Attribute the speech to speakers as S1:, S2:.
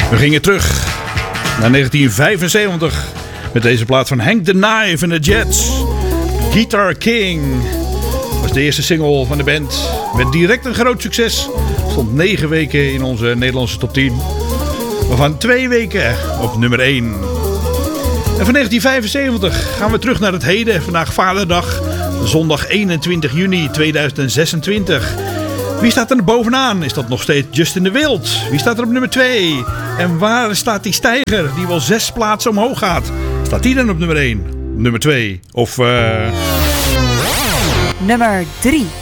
S1: We gingen terug naar 1975 met deze plaat van Hank the Knife en de Jets. Guitar King was de eerste single van de band. Werd direct een groot succes. Stond 9 weken in onze Nederlandse top 10. Waarvan 2 weken op nummer 1. En van 1975 gaan we terug naar het heden. Vandaag Vaderdag, zondag 21 juni 2026. Wie staat er bovenaan? Is dat nog steeds Justin de Wild? Wie staat er op nummer 2? En waar staat die stijger die wel 6 plaatsen omhoog gaat? Staat die dan op nummer 1? Nummer 2? Of
S2: nummer 3?